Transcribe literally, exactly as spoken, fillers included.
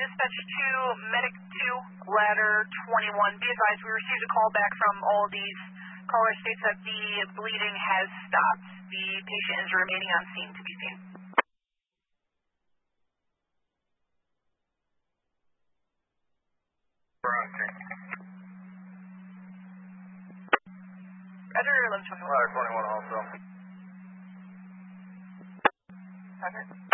Dispatch two, Medic two, Ladder twenty-one. Be advised, we received a call back from all of these. Caller states that the bleeding has stopped. The patient is remaining on scene to be seen. Roger, eleven twenty-one. Ladder twenty-one also. Roger.